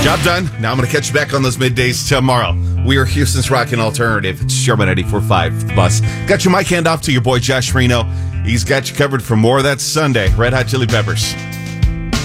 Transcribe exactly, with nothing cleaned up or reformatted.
Job done. Now I'm going to catch you back on those middays tomorrow. We are Houston's Rockin' Alternative. It's Sherman ninety-four point five, The Bus. Got your mic hand off to your boy Josh Reno. He's got you covered for more of that Sunday. Red Hot Chili Peppers.